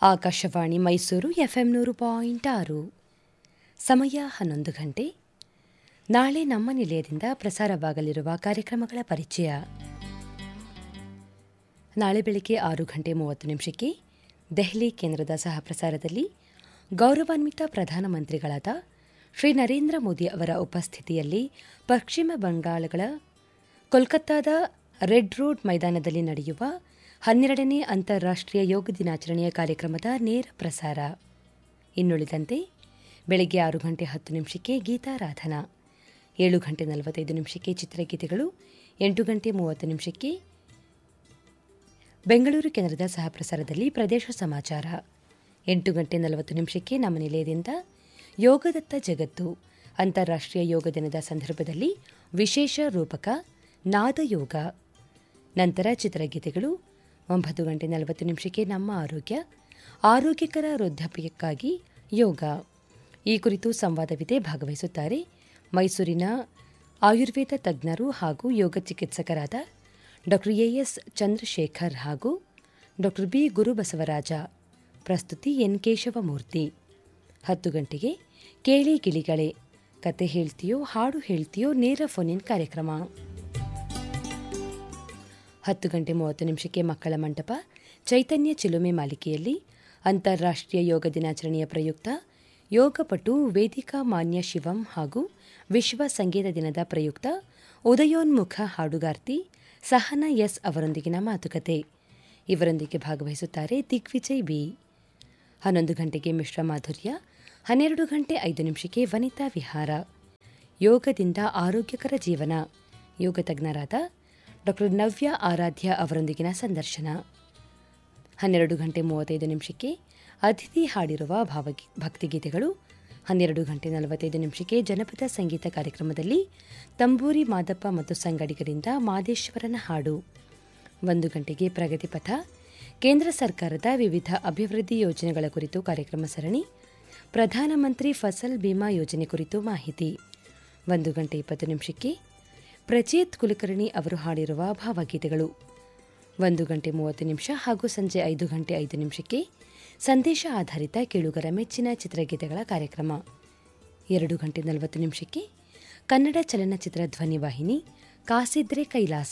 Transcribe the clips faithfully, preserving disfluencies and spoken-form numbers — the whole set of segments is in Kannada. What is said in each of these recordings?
ಆಕಾಶವಾಣಿ ಮೈಸೂರು ಎಫ್ಎಂ ನೂರು ಪಾಯಿಂಟ್ ಆರು. ಸಮಯ ಹನ್ನೊಂದು ಗಂಟೆ. ನಾಳೆ ನಮ್ಮ ನಿಲಯದಿಂದ ಪ್ರಸಾರವಾಗಲಿರುವ ಕಾರ್ಯಕ್ರಮಗಳ ಪರಿಚಯ. ನಾಳೆ ಬೆಳಗ್ಗೆ ಆರು ಗಂಟೆ ಮೂವತ್ತು ನಿಮಿಷಕ್ಕೆ ದೆಹಲಿ ಕೇಂದ್ರದ ಸಹ ಪ್ರಸಾರದಲ್ಲಿ ಗೌರವಾನ್ವಿತ ಪ್ರಧಾನಮಂತ್ರಿಗಳಾದ ಶ್ರೀ ನರೇಂದ್ರ ಮೋದಿ ಅವರ ಉಪಸ್ಥಿತಿಯಲ್ಲಿ ಪಶ್ಚಿಮ ಬಂಗಾಳಗಳ ಕೋಲ್ಕತ್ತಾದ ರೆಡ್ ರೋಡ್ ಮೈದಾನದಲ್ಲಿ ನಡೆಯುವ ಹನ್ನೆರಡನೇ ಅಂತಾರಾಷ್ಟ್ರೀಯ ಯೋಗ ದಿನಾಚರಣೆಯ ಕಾರ್ಯಕ್ರಮದ ನೇರ ಪ್ರಸಾರ. ಇನ್ನುಳಿದಂತೆ ಬೆಳಗ್ಗೆ ಆರು ಗಂಟೆ ಹತ್ತು ನಿಮಿಷಕ್ಕೆ ಗೀತಾರಾಧನಾ, ಏಳು ಗಂಟೆ ನಲವತ್ತೈದು ನಿಮಿಷಕ್ಕೆ ಚಿತ್ರಗೀತೆಗಳು, ಎಂಟು ಗಂಟೆ ಮೂವತ್ತು ನಿಮಿಷಕ್ಕೆ ಬೆಂಗಳೂರು ಕೇಂದ್ರದ ಸಹ ಪ್ರಸಾರದಲ್ಲಿ ಪ್ರದೇಶ ಸಮಾಚಾರ, ಎಂಟು ಗಂಟೆ ನಲವತ್ತು ನಿಮಿಷಕ್ಕೆ ನಮ್ಮ ನಿಲಯದಿಂದ ಯೋಗದತ್ತ ಜಗತ್ತು ಅಂತಾರಾಷ್ಟ್ರೀಯ ಯೋಗ ದಿನದ ಸಂದರ್ಭದಲ್ಲಿ ವಿಶೇಷ ರೂಪಕ ನಾದಯೋಗ. ನಂತರ ಚಿತ್ರಗೀತೆಗಳು, ಒಂಬತ್ತು ಗಂಟೆ ನಲವತ್ತು ನಿಮಿಷಕ್ಕೆ ನಮ್ಮ ಆರೋಗ್ಯ, ಆರೋಗ್ಯಕರ ವೃದ್ಧಾಪ್ಯಕ್ಕಾಗಿ ಯೋಗ. ಈ ಕುರಿತು ಸಂವಾದವಿದೆ. ಭಾಗವಹಿಸುತ್ತಾರೆ ಮೈಸೂರಿನ ಆಯುರ್ವೇದ ತಜ್ಞರು ಹಾಗೂ ಯೋಗ ಚಿಕಿತ್ಸಕರಾದ ಡಾ ಎಎಸ್ ಚಂದ್ರಶೇಖರ್ ಹಾಗೂ ಡಾ ಬಿ ಗುರುಬಸವರಾಜ. ಪ್ರಸ್ತುತಿ ಎನ್ ಕೇಶವಮೂರ್ತಿ. ಹತ್ತು ಗಂಟೆಗೆ ಕೇಳಿ ಗಿಳಿಗಳೇ, ಕತೆ ಹೇಳ್ತೀಯೋ ಹಾಡು ಹೇಳ್ತೀಯೋ ನೇರ ಫೋನಿನ್ ಕಾರ್ಯಕ್ರಮ. ಹತ್ತು ಗಂಟೆ ಮೂವತ್ತು ನಿಮಿಷಕ್ಕೆ ಮಕ್ಕಳ ಮಂಟಪ, ಚೈತನ್ಯ ಚಿಲುಮೆ ಮಾಲಿಕೆಯಲ್ಲಿ ಅಂತಾರಾಷ್ಟ್ರೀಯ ಯೋಗ ದಿನಾಚರಣೆಯ ಪ್ರಯುಕ್ತ ಯೋಗಪಟು ವೇದಿಕಾ ಮಾನ್ಯ ಶಿವಂ ಹಾಗೂ ವಿಶ್ವ ಸಂಗೀತ ದಿನದ ಪ್ರಯುಕ್ತ ಉದಯೋನ್ಮುಖ ಹಾಡುಗಾರ್ತಿ ಸಹನಾ ಎಸ್ ಅವರೊಂದಿಗಿನ ಮಾತುಕತೆ. ಇವರೊಂದಿಗೆ ಭಾಗವಹಿಸುತ್ತಾರೆ ದಿಗ್ವಿಜಯ್ ಬಿ. ಹನ್ನೊಂದು ಗಂಟೆಗೆ ಮಿಶ್ರ ಮಾಧುರ್ಯ, ಹನ್ನೆರಡು ಗಂಟೆ ಐದು ನಿಮಿಷಕ್ಕೆ ವನಿತಾ ವಿಹಾರ, ಯೋಗದಿಂದ ಆರೋಗ್ಯಕರ ಜೀವನ, ಯೋಗ ತಜ್ಞರಾದ ಡಾ ನವ್ಯ ಆರಾಧ್ಯ ಅವರೊಂದಿಗಿನ ಸಂದರ್ಶನ. ಹನ್ನೆರಡು ಗಂಟೆ ಮೂವತ್ತೈದು ನಿಮಿಷಕ್ಕೆ ಅತಿಥಿ ಹಾಡಿರುವ ಭಾವಗಿ ಭಕ್ತಿಗೀತೆಗಳು. ಹನ್ನೆರಡು ಗಂಟೆ ನಲವತ್ತೈದು ನಿಮಿಷಕ್ಕೆ ಜನಪದ ಸಂಗೀತ ಕಾರ್ಯಕ್ರಮದಲ್ಲಿ ತಂಬೂರಿ ಮಾದಪ್ಪ ಮತ್ತು ಸಂಗಡಿಗರಿಂದ ಮಾದೇಶ್ವರನ ಹಾಡು. ಒಂದು ಗಂಟೆಗೆ ಪ್ರಗತಿಪಥ, ಕೇಂದ್ರ ಸರ್ಕಾರದ ವಿವಿಧ ಅಭಿವೃದ್ಧಿ ಯೋಜನೆಗಳ ಕುರಿತು ಕಾರ್ಯಕ್ರಮ ಸರಣಿ, ಪ್ರಧಾನಮಂತ್ರಿ ಫಸಲ್ ಬಿಮಾ ಯೋಜನೆ ಕುರಿತು ಮಾಹಿತಿ. ಒಂದು ಗಂಟೆ ಇಪ್ಪತ್ತು ನಿಮಿಷಕ್ಕೆ ಪ್ರಚೇತ್ ಕುಲಕರ್ಣಿ ಅವರು ಹಾಡಿರುವ ಭಾವಗೀತೆಗಳು. ಒಂದು ಗಂಟೆ ಮೂವತ್ತು ನಿಮಿಷ ಹಾಗೂ ಸಂಜೆ ಐದು ಗಂಟೆ ಐದು ನಿಮಿಷಕ್ಕೆ ಸಂದೇಶ ಆಧಾರಿತ ಕೇಳುಗರ ಮೆಚ್ಚಿನ ಚಿತ್ರಗೀತೆಗಳ ಕಾರ್ಯಕ್ರಮ. ಎರಡು ಗಂಟೆ ನಲವತ್ತು ನಿಮಿಷಕ್ಕೆ ಕನ್ನಡ ಚಲನಚಿತ್ರ ಧ್ವನಿವಾಹಿನಿ ಕಾಸಿದ್ರೆ ಕೈಲಾಸ.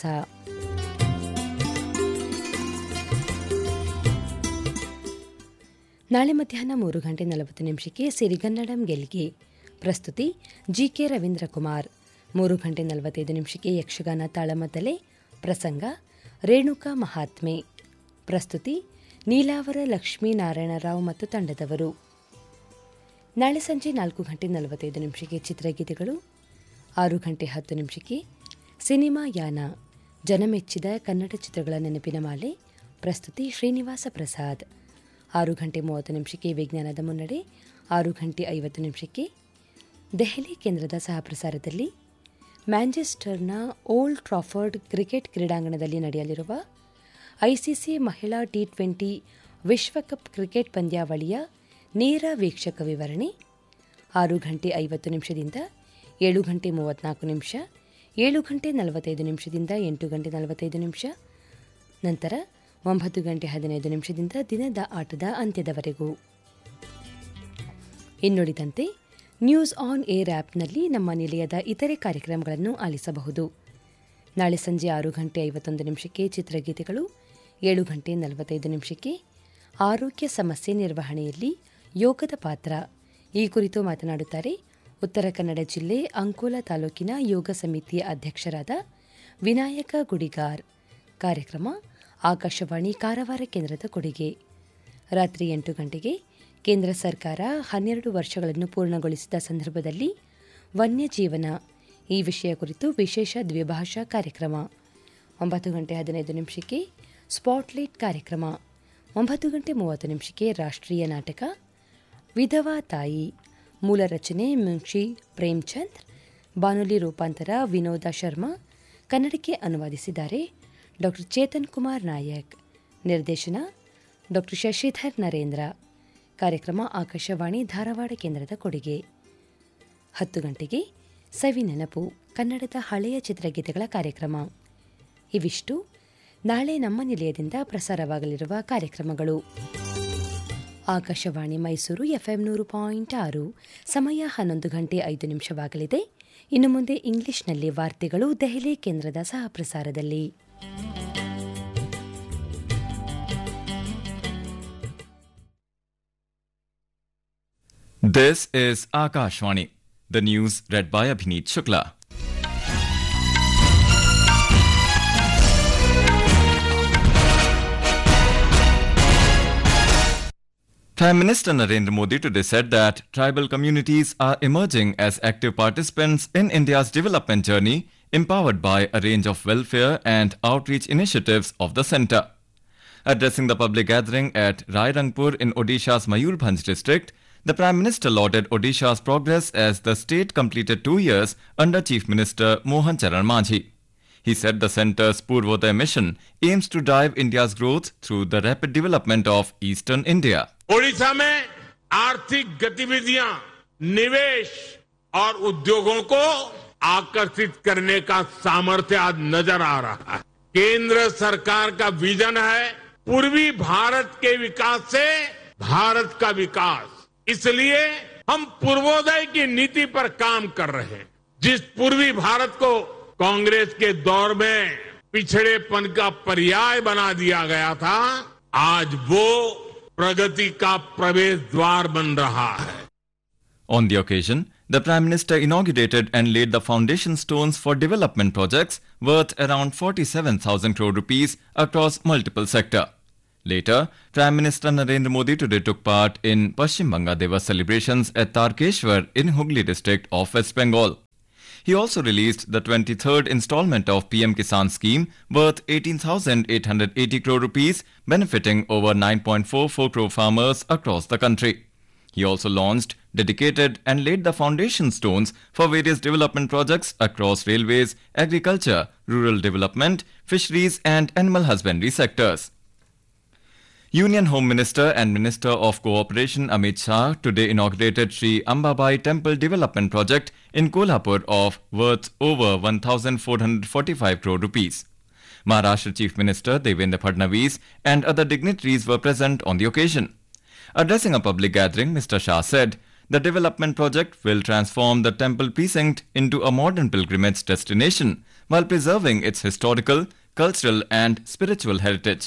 ನಾಳೆ ಮಧ್ಯಾಹ್ನ ಮೂರು ಗಂಟೆ ನಲವತ್ತು ನಿಮಿಷಕ್ಕೆ ಸಿರಿಗನ್ನಡಂ ಗೆಲ್ಗೆ. ಪ್ರಸ್ತುತಿ ಜಿಕೆ ರವೀಂದ್ರ ಕುಮಾರ್. ಮೂರು ಗಂಟೆ ನಲವತ್ತೈದು ನಿಮಿಷಕ್ಕೆ ಯಕ್ಷಗಾನ ತಾಳಮದ್ದಲೆ. ಪ್ರಸಂಗ ರೇಣುಕಾ ಮಹಾತ್ಮೆ. ಪ್ರಸ್ತುತಿ ನೀಲಾವರ ಲಕ್ಷ್ಮೀನಾರಾಯಣರಾವ್ ಮತ್ತು ತಂಡದವರು. ನಾಳೆ ಸಂಜೆ ನಾಲ್ಕು ಗಂಟೆ ನಲವತ್ತೈದು ನಿಮಿಷಕ್ಕೆ ಚಿತ್ರಗೀತೆಗಳು. ಆರು ಗಂಟೆ ಹತ್ತು ನಿಮಿಷಕ್ಕೆ ಸಿನಿಮಾ ಯಾನ, ಜನಮೆಚ್ಚಿದ ಕನ್ನಡ ಚಿತ್ರಗಳ ನೆನಪಿನ ಮಾಲೆ. ಪ್ರಸ್ತುತಿ ಶ್ರೀನಿವಾಸ ಪ್ರಸಾದ್. ಆರು ಗಂಟೆ ಮೂವತ್ತು ನಿಮಿಷಕ್ಕೆ ವಿಜ್ಞಾನದ ಮುನ್ನಡೆ. ಆರು ಗಂಟೆ ಐವತ್ತು ನಿಮಿಷಕ್ಕೆ ದೆಹಲಿ ಕೇಂದ್ರದ ಸಹ ಪ್ರಸಾರದಲ್ಲಿ ಮ್ಯಾಂಚೆಸ್ಟರ್ನ ಓಲ್ಡ್ ಟ್ರಾಫರ್ಡ್ ಕ್ರಿಕೆಟ್ ಕ್ರೀಡಾಂಗಣದಲ್ಲಿ ನಡೆಯಲಿರುವ ಐಸಿಸಿ ಮಹಿಳಾ ಟಿ ಟ್ವೆಂಟಿ ವಿಶ್ವಕಪ್ ಕ್ರಿಕೆಟ್ ಪಂದ್ಯಾವಳಿಯ ನೇರ ವೀಕ್ಷಕ ವಿವರಣೆ. ಆರು ಗಂಟೆ ಐವತ್ತು ನಿಮಿಷದಿಂದ ಏಳು ಗಂಟೆ ಮೂವತ್ತ್ನಾಲ್ಕು ನಿಮಿಷ, ಏಳು ಗಂಟೆ ನಲವತ್ತೈದು ನಿಮಿಷದಿಂದ ಎಂಟು ಗಂಟೆ ನಲವತ್ತೈದು ನಿಮಿಷ, ನಂತರ ಒಂಬತ್ತು ಗಂಟೆ ಹದಿನೈದು ನಿಮಿಷದಿಂದ ದಿನದ ಆಟದ ಅಂತ್ಯದವರೆಗೂ. ಇನ್ನುಳಿದಂತೆ ನ್ಯೂಸ್ ಆನ್ ಏರ್ ಆ್ಯಪ್ನಲ್ಲಿ ನಮ್ಮ ನಿಲಯದ ಇತರೆ ಕಾರ್ಯಕ್ರಮಗಳನ್ನು ಆಲಿಸಬಹುದು. ನಾಳೆ ಸಂಜೆ ಆರು ಗಂಟೆ ಐವತ್ತೊಂದು ನಿಮಿಷಕ್ಕೆ ಚಿತ್ರಗೀತೆಗಳು. ಏಳು ಗಂಟೆ ನಲವತ್ತೈದು ನಿಮಿಷಕ್ಕೆ ಆರೋಗ್ಯ ಸಮಸ್ಯೆ ನಿರ್ವಹಣೆಯಲ್ಲಿ ಯೋಗದ ಪಾತ್ರ. ಈ ಕುರಿತು ಮಾತನಾಡುತ್ತಾರೆ ಉತ್ತರ ಕನ್ನಡ ಜಿಲ್ಲೆ ಅಂಕೋಲಾ ತಾಲೂಕಿನ ಯೋಗ ಸಮಿತಿಯ ಅಧ್ಯಕ್ಷರಾದ ವಿನಾಯಕ ಗುಡಿಗಾರ್. ಕಾರ್ಯಕ್ರಮ ಆಕಾಶವಾಣಿ ಕಾರವಾರ ಕೇಂದ್ರದ ಕೊಡುಗೆ. ರಾತ್ರಿ ಎಂಟು ಗಂಟೆಗೆ ಕೇಂದ್ರ ಸರ್ಕಾರ ಹನ್ನೆರಡು ವರ್ಷಗಳನ್ನು ಪೂರ್ಣಗೊಳಿಸಿದ ಸಂದರ್ಭದಲ್ಲಿ ವನ್ಯಜೀವನ ಈ ವಿಷಯ ಕುರಿತು ವಿಶೇಷ ದ್ವಿಭಾಷಾ ಕಾರ್ಯಕ್ರಮ. ಒಂಬತ್ತು ಗಂಟೆ ಹದಿನೈದು ನಿಮಿಷಕ್ಕೆ ಸ್ಪಾಟ್ಲೈಟ್ ಕಾರ್ಯಕ್ರಮ. ಒಂಬತ್ತು ಗಂಟೆ ಮೂವತ್ತು ನಿಮಿಷಕ್ಕೆ ರಾಷ್ಟ್ರೀಯ ನಾಟಕ ವಿಧವಾ ತಾಯಿ. ಮೂಲ ರಚನೆ ಮುನ್ಷಿ ಪ್ರೇಮ್ಚಂದ್, ಬಾನುಲಿ ರೂಪಾಂತರ ವಿನೋದ ಶರ್ಮಾ, ಕನ್ನಡಕ್ಕೆ ಅನುವಾದಿಸಿದ್ದಾರೆ ಡಾ ಚೇತನ್ ಕುಮಾರ್ ನಾಯಕ್. ನಿರ್ದೇಶನ ಡಾ ಶಶಿಧರ್ ನರೇಂದ್ರ. ಕಾರ್ಯಕ್ರಮ ಆಕಾಶವಾಣಿ ಧಾರವಾಡ ಕೇಂದ್ರದ ಕೊಡುಗೆ. ಹತ್ತು ಗಂಟೆಗೆ ಸವಿ ನೆನಪು ಕನ್ನಡದ ಹಳೆಯ ಚಿತ್ರಗೀತೆಗಳ ಕಾರ್ಯಕ್ರಮ. ಇವಿಷ್ಟು ನಾಳೆ ನಮ್ಮ ನಿಲಯದಿಂದ ಪ್ರಸಾರವಾಗಲಿರುವ ಕಾರ್ಯಕ್ರಮಗಳು. ಆಕಾಶವಾಣಿ ಮೈಸೂರು ಎಫ್ಎಂ ನೂರು ಪಾಯಿಂಟ್ ಆರು. ಸಮಯ ಹನ್ನೊಂದು ಗಂಟೆ ಐದು ನಿಮಿಷವಾಗಲಿದೆ. ಇನ್ನು ಮುಂದೆ ಇಂಗ್ಲಿಷ್ನಲ್ಲಿ ವಾರ್ತೆಗಳು ದೆಹಲಿ ಕೇಂದ್ರದ ಸಹ ಪ್ರಸಾರದಲ್ಲಿ. This is Akashvani. The news read by Abhineet Shukla. Prime Minister Narendra Modi today said that tribal communities are emerging as active participants in India's development journey, empowered by a range of welfare and outreach initiatives of the centre. Addressing the public gathering at Rairangpur in Odisha's Mayurbhanj district, the Prime Minister lauded Odisha's progress as the state completed two years under Chief Minister Mohan Charan Majhi. He said the centre's Purvodaya mission aims to drive India's growth through the rapid development of eastern India. Odisha में आर्थिक गतिविधियां, निवेश और उद्योगों को आकर्षित करने का सामर्थ्य आज नजर आ रहा है. केंद्र सरकार का विजन है पूर्वी भारत के विकास से भारत का विकास. इसलिए हम पूर्वोदय की नीति पर काम कर रहे हैं. जिस पूर्वी भारत को कांग्रेस के दौर में पिछड़ेपन का पर्याय बना दिया गया था, आज वो प्रगति का प्रवेश द्वार बन रहा है. On the occasion, the Prime Minister inaugurated and laid the foundation stones for development projects worth around forty-seven thousand crore rupees across multiple sectors. Later, Prime Minister Narendra Modi today took part in Paschim Banga Divas celebrations at Tarkeshwar in Hooghly district of West Bengal. He also released the twenty-third installment of P M Kisan scheme worth eighteen thousand eight hundred eighty crore rupees, benefiting over nine point four four crore farmers across the country. He also launched, dedicated and laid the foundation stones for various development projects across railways, agriculture, rural development, fisheries and animal husbandry sectors. Union Home Minister and Minister of Cooperation Amit Shah today inaugurated Sri Ambabai Temple Development Project in Kolhapur of worth over one thousand four hundred forty-five crore rupees. Maharashtra Chief Minister Devendra Fadnavis and other dignitaries were present on the occasion. Addressing a public gathering, Mister Shah said the development project will transform the temple precinct into a modern pilgrimage destination while preserving its historical, cultural and spiritual heritage.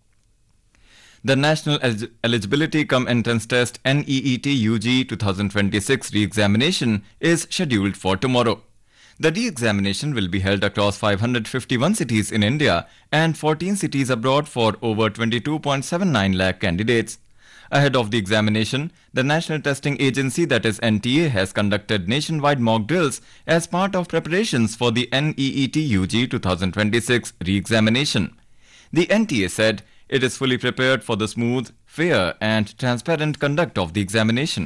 The National Elig- Eligibility Cum Entrance Test N E E T U G twenty twenty-six re-examination is scheduled for tomorrow. The re-examination will be held across five hundred fifty-one cities in India and fourteen cities abroad for over twenty-two point seven nine lakh candidates. Ahead of the examination, the National Testing Agency, that is N T A, has conducted nationwide mock drills as part of preparations for the N E E T U G twenty twenty-six re-examination. The N T A said it is fully prepared for the smooth, fair and transparent conduct of the examination.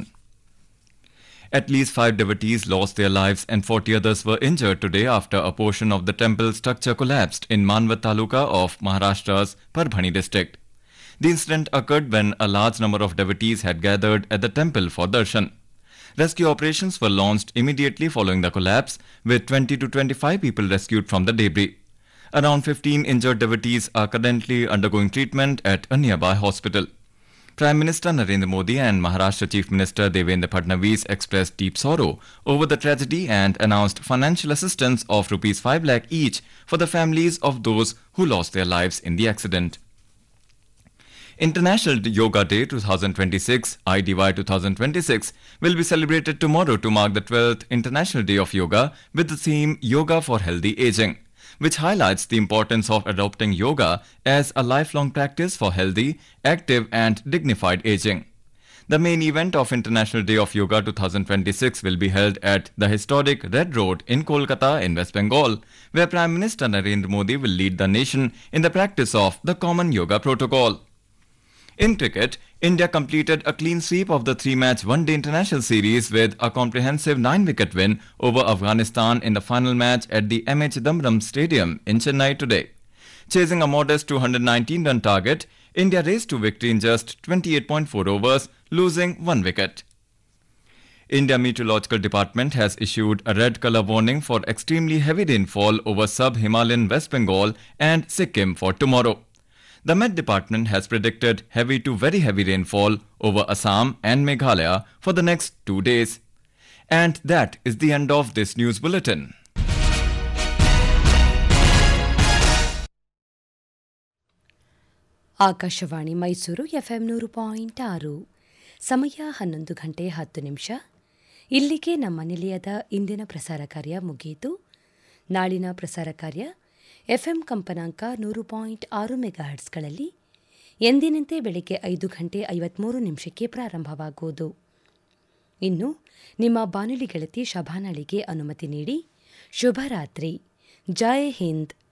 At least five devotees lost their lives and forty others were injured today after a portion of the temple structure collapsed in Manwat Taluka of Maharashtra's Parbhani district. The incident occurred when a large number of devotees had gathered at the temple for darshan. Rescue operations were launched immediately following the collapse, with twenty to twenty-five people rescued from the debris. Around fifteen injured devotees are currently undergoing treatment at a nearby hospital. Prime Minister Narendra Modi and Maharashtra Chief Minister Devendra Fadnavis expressed deep sorrow over the tragedy and announced financial assistance of rupees five lakh each for the families of those who lost their lives in the accident. International Yoga Day twenty twenty-six, I D Y twenty twenty-six, will be celebrated tomorrow to mark the twelfth International Day of Yoga with the theme Yoga for Healthy Aging, which highlights the importance of adopting yoga as a lifelong practice for healthy, active and dignified aging. The main event of International Day of Yoga twenty twenty-six will be held at the historic Red Road in Kolkata in West Bengal, where Prime Minister Narendra Modi will lead the nation in the practice of the Common Yoga Protocol. In cricket, India completed a clean sweep of the three-match one-day international series with a comprehensive nine-wicket win over Afghanistan in the final match at the M H Damram Stadium in Chennai today. Chasing a modest two hundred nineteen run target, India raced to victory in just twenty-eight point four overs, losing one wicket. India Meteorological Department has issued a red colour warning for extremely heavy rainfall over sub-Himalayan West Bengal and Sikkim for tomorrow. The Met Department has predicted heavy to very heavy rainfall over Assam and Meghalaya for the next two days. And that is the end of this news bulletin. Akashvani Mysuru FM ನೂರು ಪಾಯಿಂಟ್ ಆರು. ಸಮಯ ಹನ್ನೊಂದು ಗಂಟೆ ಹತ್ತು ನಿಮಿಷ. ಇಲ್ಲಿಗೆ ನಮ್ಮ ನಿಲಯದ ಇಂದಿನ ಪ್ರಸಾರ ಕಾರ್ಯ ಮುಗಿಯಿತು. ನಾಳಿನ ಪ್ರಸಾರ ಕಾರ್ಯ ಎಫ್ಎಂ ಕಂಪನಾಂಕ ನೂರು ಪಾಯಿಂಟ್ ಆರು ಮೆಗಾಹರ್ಟ್ಸ್ಗಳಲ್ಲಿ ಎಂದಿನಂತೆ ಬೆಳಗ್ಗೆ ಐದು ಗಂಟೆ ಐವತ್ಮೂರು ನಿಮಿಷಕ್ಕೆ ಪ್ರಾರಂಭವಾಗುವುದು. ಇನ್ನು ನಿಮ್ಮ ಬಾನುಲಿ ಗೆಳತಿ ಶಭಾನಳಿಗೆ ಅನುಮತಿ ನೀಡಿ ಶುಭರಾತ್ರಿ. ಜೈ ಹಿಂದ್,